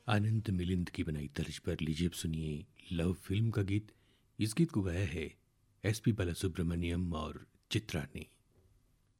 आनंद मिलिंद की बनाई तर्ज पर लीजिए अब सुनिए लव फिल्म का गीत। इस गीत को गाया है एसपी बालासुब्रमण्यम और चित्रा ने।